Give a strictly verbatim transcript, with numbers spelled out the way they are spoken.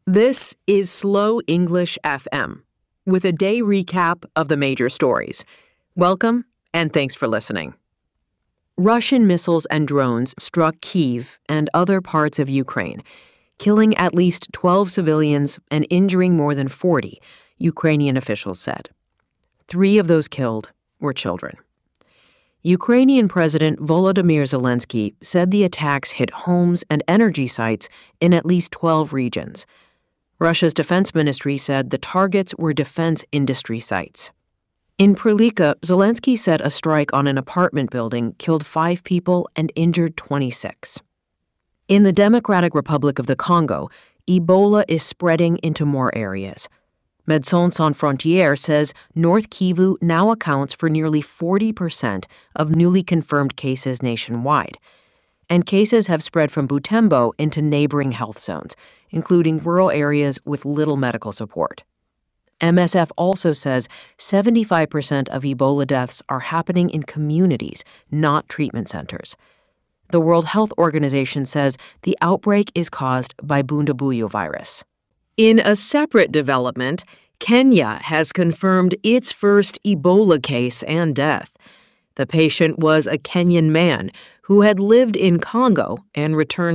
This is Slow English F M with a day recap of the major stories. Welcome, and thanks for listening. Russian missiles and drones struck Kyiv and other parts of Ukraine, killing at least twelve civilians and injuring more than forty, Ukrainian officials said. Three of those killed were children. Ukrainian President Volodymyr Zelensky said the attacks hit homes and energy sites in at least twelve regions. Russia's defense ministry said the targets were defense industry sites. In Prilika, Zelensky said a strike on an apartment building killed five people and injured twenty-six. In the Democratic Republic of the Congo, Ebola is spreading into more areas. Médecins Sans Frontières says North Kivu now accounts for nearly forty percent of newly confirmed cases nationwide. And cases have spread from Butembo into neighboring health zones, including rural areas with little medical support. M S F also says seventy-five percent of Ebola deaths are happening in communities, not treatment centers. The World Health Organization says the outbreak is caused by Bundibugyo virus. In a separate development, Kenya has confirmed its first Ebola case and death. The patient was a Kenyan man who had lived in Congo and returned